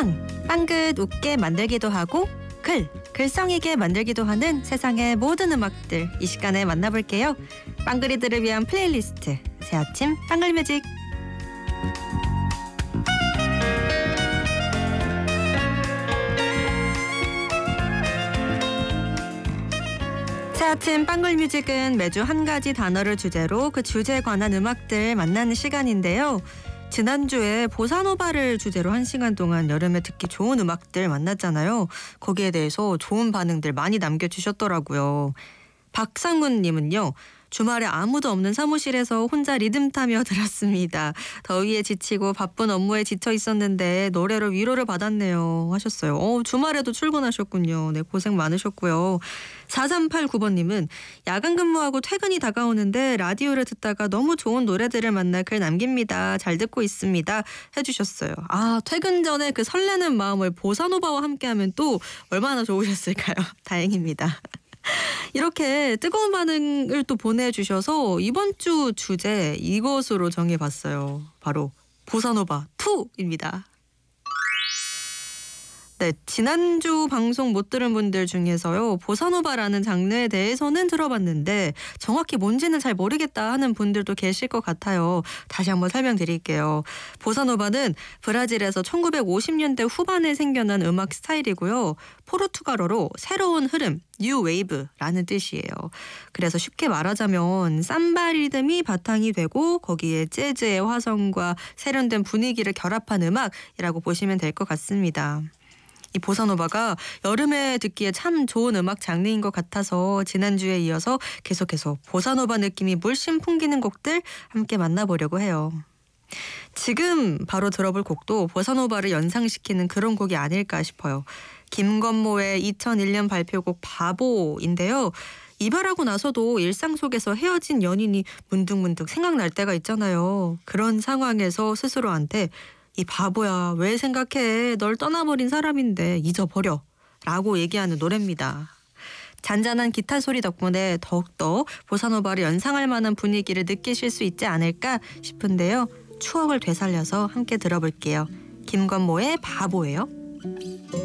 빵긋 웃게 만들기도 하고 글썽이게 만들기도 하는 세상의 모든 음악들 이 시간에 만나볼게요. 빵그리들을 위한 플레이리스트 새아침 빵글뮤직. 새아침 빵글뮤직은 매주 한 가지 단어를 주제로 그 주제에 관한 음악들 만나는 시간인데요. 지난주에 보사노바를 주제로 1시간 동안 여름에 듣기 좋은 음악들 만났잖아요. 거기에 대해서 좋은 반응들 많이 남겨주셨더라고요. 박상훈님은요. 주말에 아무도 없는 사무실에서 혼자 리듬 타며 들었습니다. 더위에 지치고 바쁜 업무에 지쳐 있었는데 노래로 위로를 받았네요 하셨어요. 주말에도 출근하셨군요. 네, 고생 많으셨고요. 4389번님은 야간 근무하고 퇴근이 다가오는데 라디오를 듣다가 너무 좋은 노래들을 만나 글 남깁니다. 잘 듣고 있습니다 해주셨어요. 퇴근 전에 그 설레는 마음을 보사노바와 함께하면 또 얼마나 좋으셨을까요. 다행입니다. 이렇게 뜨거운 반응을 또 보내주셔서 이번 주 주제 이것으로 정해봤어요. 바로 보사노바 2입니다. 네, 지난주 방송 못 들은 분들 중에서요. 보사노바라는 장르에 대해서는 들어봤는데 정확히 뭔지는 잘 모르겠다 하는 분들도 계실 것 같아요. 다시 한번 설명드릴게요. 보사노바는 브라질에서 1950년대 후반에 생겨난 음악 스타일이고요. 포르투갈어로 새로운 흐름, 뉴 웨이브라는 뜻이에요. 그래서 쉽게 말하자면 삼바 리듬이 바탕이 되고 거기에 재즈의 화성과 세련된 분위기를 결합한 음악이라고 보시면 될 것 같습니다. 이 보사노바가 여름에 듣기에 참 좋은 음악 장르인 것 같아서 지난주에 이어서 계속해서 보사노바 느낌이 물씬 풍기는 곡들 함께 만나보려고 해요. 지금 바로 들어볼 곡도 보사노바를 연상시키는 그런 곡이 아닐까 싶어요. 김건모의 2001년 발표곡 바보인데요. 이별하고 나서도 일상 속에서 헤어진 연인이 문득문득 생각날 때가 있잖아요. 그런 상황에서 스스로한테 이 바보야 왜 생각해 널 떠나버린 사람인데 잊어버려 라고 얘기하는 노래입니다. 잔잔한 기타 소리 덕분에 더욱더 보사노바를 연상할 만한 분위기를 느끼실 수 있지 않을까 싶은데요. 추억을 되살려서 함께 들어볼게요. 김건모의 바보예요.